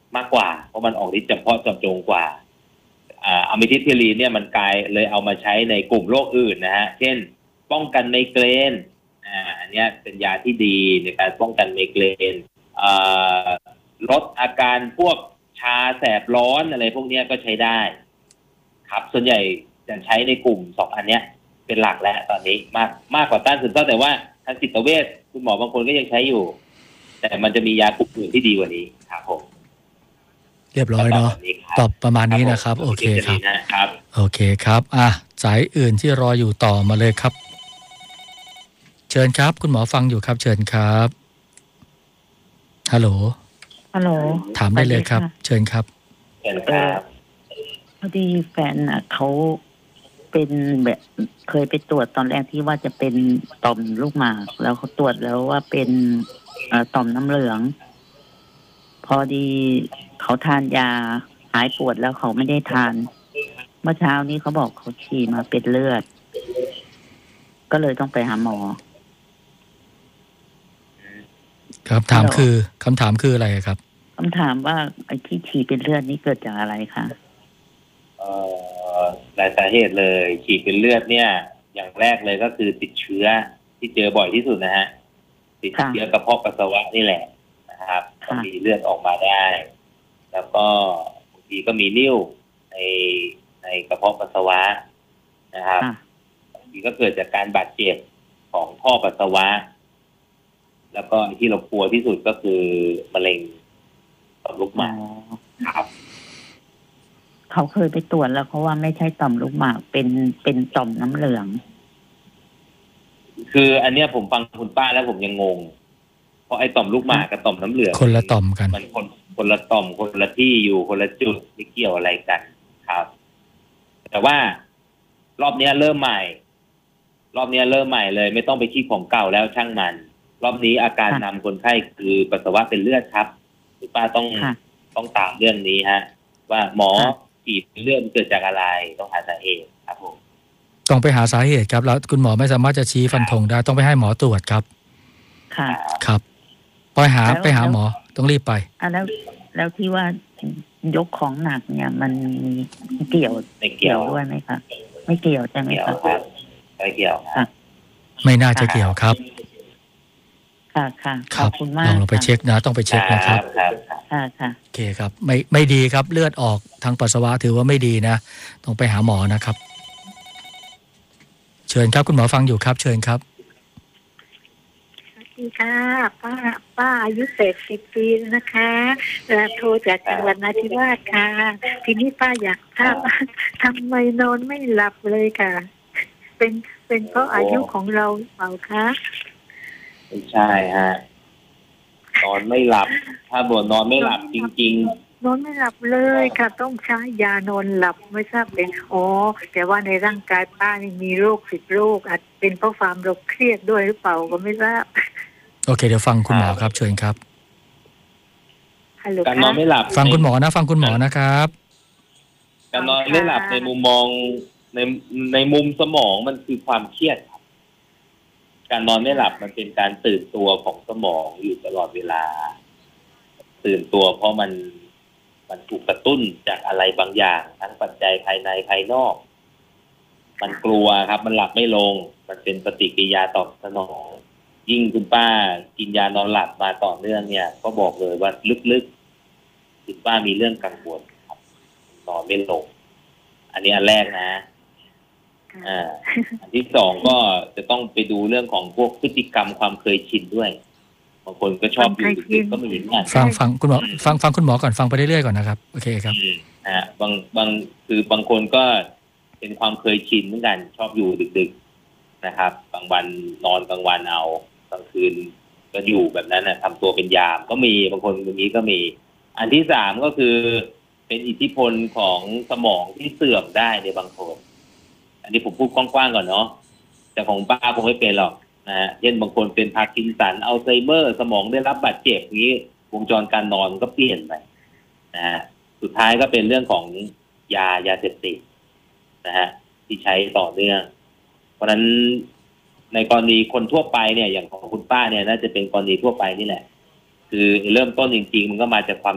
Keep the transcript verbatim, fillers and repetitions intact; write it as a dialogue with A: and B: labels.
A: มากกว่าเพราะมันออกฤทธิ์เฉพาะเจาะจงกว่าอ่าอะมิทิลเทลีนเนี่ยมันกลายเลยเอามาใช้ในกลุ่มโรคอื่นนะฮะเช่นป้องกันไมเกรนอ่าอันนี้เป็นยาที่ดีในการป้องกันไมเกรนอ่าลดอาการพวกชาแสบร้อนอะไรพวกนี้ก็ใช้ได้ครับส่วนใหญ่จะใช้ในกลุ่มสองอันเนี้ยเป็นหลักแล้วตอนนี้มากมากกว่าต้านซึมเศร้าแต่ว่าทางจิตเวชคุณหมอบางคนก็ยังใช้อยู่แต่มันจะมียากลุ่มอื่นที่ดีกว่านี้ครับผม
B: เรียบร้อยเนาะตอบประมาณนี้นะครับโอเคครับโอเคครับอ่ะสายอื่นที่รออยู่ต่อมาเลยครับเชิญครับคุณหมอฟังอยู่ครับเชิญครับฮัลโหล
C: ฮัลโหล
B: ถามได้เลยครับเชิญครับ
A: เชิญครับ
C: พอดีแฟนอ่ะเขาเป็นแบบเคยไปตรวจตอนแรกที่ว่าจะเป็นต่อมลูกหมากแล้วเขาตรวจแล้วว่าเป็นต่อมน้ำเหลืองพอดีเขาทานยาหายปวดแล้วเขาไม่ได้ทานเมื่อเช้านี้เขาบอกเขาฉี่มาเป็นเลือดก็เลยต้องไปหาหมอ
B: ครับถามคือคำถามคืออะไรครับ
C: คำถามว่าไอ้ที่ฉี่เป็นเลือดนี่เกิดจากอะไรคะ
A: เอ่อหลายสาเหตุเลยฉี่เป็นเลือดเนี่ยอย่างแรกเลยก็คือติดเชื้อที่เจอบ่อยที่สุดนะฮะติดเชื้อกระเพาะปัสสาวะนี่แหละนะครับมีเลือดออกมาได้แล้วก็บางทีก็มีนิ่วในในกระเพาะปัสสาวะนะครับบางทีก็เกิดจากการบาดเจ็บของท่อปัสสาวะแล้วก็ที่เรากลัวที่สุดก็คือมะเร็งต่อมลูกหมากครับ
C: เขาเคยไปตรวจแล้วเขาว่าไม่ใช่ต่อมลูกหมากเป็นเป็นต่อมน้ำเหลือง
A: คืออันเนี้ยผมฟังคุณป้าแล้วผมยังงงเพราะไอ้ต่อมลูกหมากกับต่อมน้ำเหลือง
B: คนละต่อมกัน
A: มันคนคนละต่อมคนละที่อยู่คนละจุดไม่เกี่ยวอะไรกันครับแต่ว่ารอบนี้เริ่มใหม่รอบนี้เริ่มใหม่เลยไม่ต้องไปคิดของเก่าแล้วช่างมันรอบนี้อาการนำคนไข้คือปัสสาวะเป็นเลือดครับคุณป้าต้องต้องตามเรื่องนี้ฮะว่าหมอฉีดเลือดเกิดจากอะไรต้องหาสาเหตุครับผม
B: ต้องไปหาสาเหตุครับแล้วคุณหมอไม่สามารถจะชี้ฟันธงได้ต้องไปให้หมอตรวจครับ
C: ค่ะ
B: ครับไปหาไปหาหมอต้องรีบไป
C: อ่ะแล้วแล้วที่ว่ายกของหนักเนี่ยมันเกี่ยว
A: ไม่เกี่ยว
C: ด้วยไหมคะไม่เกี่ยวใช่ไหมคะ
A: ไม่เกี่ยว
C: ค่ะ
B: ไม่น่าจะเกี่ยวครับ
C: ค่ะค่ะขอบคุณมาก
B: ลองลงไปเช็คนะต้องไปเช็คนะครับ
C: ค่ะค่ะ
B: โอเคครับไม่ไม่ดีครับเลือดออกทางปัสสาวะถือว่าไม่ดีนะต้องไปหาหมอนะครับเชิญครับคุณหมอฟังอยู่ครับเชิญครับ
D: สวัสดีค่ะป้าป้าอายุเจ็ดสิบปีนะคะโทรจากจังหวัดนราธิวาสค่ะทีนี้ป้าอยากทราบทำไมนอนไม่หลับเลยค่ะเป็นเป็นเพราะอายุของเราเปล่าคะ
A: ไม่ใช่ฮะนอนไม่หลับถ้าบ่นนอนไม่หลับจริงๆ
D: นอนไม่หลับเลยค่ะต้องใช้ยานอนหลับไม่ทราบเป็นอ๋อแต่ว่าในร่างกายป้านี่มีโรคสิบโรคอาจเป็นเพราะความเราเครียดด้วยหรือเปล่าก็ไม่ทราบ
B: โอเคเดี๋ยวฟังคุณหมอครับเชิญครับ
A: การนอนไม่หลับ
B: ฟังคุณหมอนะฟังคุณหมอนะครับ
A: การนอนไม่หลับในมุมมองในในมุมสมองมันคือความเครียดการนอนไม่หลับมันเป็นการตื่นตัวของสมองอยู่ตลอดเวลาตื่นตัวเพราะมันมันถูกกระตุ้นจากอะไรบางอย่างทั้งปัจจัยภายในภายนอกมันกลัวครับมันหลับไม่ลงมันเป็นปฏิกิริยาตอบสนองยิ่งคุณป้ากินยานอนหลับมาต่อเนื่องเนี่ยก็บอกเลยว่าลึกๆคุณป้ามีเรื่องกังวลครับนอนไม่ลงอันนี้อันแรกนะอ่าอันที่สองก็จะต้องไปดูเรื่องของพวกพฤติกรรมความเคยชินด้วยบางคนก็ชอบอยู่ดึกๆก็ไม่เห็นงาน
B: ฟังฟังคุณหมอฟังฟังคุณหมอก่อนฟังไปเรื่อยๆก่อนนะครับโอเคครับ
A: อ่าบางบางคือบางคนก็เป็นความเคยชินเหมือนกันชอบอยู่ดึกๆนะครับบางวันนอนกลางวันเอากลางคืนก็อยู่แบบนั้นนะทำตัวเป็นยามก็มีบางคนแบบนี้ก็มีอันที่สามก็คือเป็นอิทธิพลของสมองที่เสื่อมได้ในบางคนอันนี้ผมพูดกว้างๆก่อนเนาะแต่ของป้าคงไม่เป็นหรอกนะฮะเช่นบางคนเป็นพาร์กินสันอัลไซเมอร์สมองได้รับบาดเจ็บนี้วงจรการนอนก็เปลี่ยนไปนะฮะสุดท้ายก็เป็นเรื่องของยายาเสพติดนะฮะที่ใช้ต่อเนื่องเพราะฉะนั้นในกรณีคนทั่วไปเนี่ยอย่างของคุณป้าเนี่ยน่าจะเป็นกรณีทั่วไปนี่แหละคือเริ่มต้นจริงๆมันก็มาจากความ